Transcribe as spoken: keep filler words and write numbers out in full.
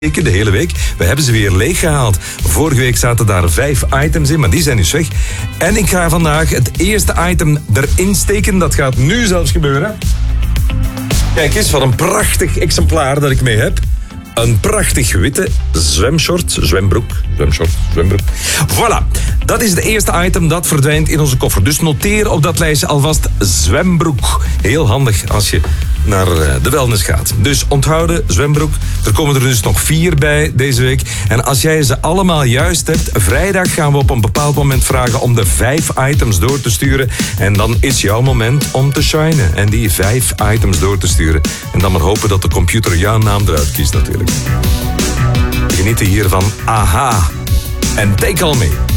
de hele week. We hebben ze weer leeggehaald. Vorige week zaten daar vijf items in, maar die zijn dus weg. En ik ga vandaag het eerste item erin steken. Dat gaat nu zelfs gebeuren. Kijk eens, wat een prachtig exemplaar dat ik mee heb. Een prachtig witte zwemshort, zwembroek, zwemshort, zwembroek. Voilà, dat is het eerste item dat verdwijnt in onze koffer. Dus noteer op dat lijstje alvast zwembroek. Heel handig als je naar de wellness gaat. Dus onthouden, zwembroek. Er komen er dus nog vier bij deze week. En als jij ze allemaal juist hebt, vrijdag gaan we op een bepaald moment vragen om de vijf items door te sturen. En dan is jouw moment om te shinen. En die vijf items door te sturen. En dan maar hopen dat de computer jouw naam eruit kiest natuurlijk. Genieten hier van Aha en Take On Me.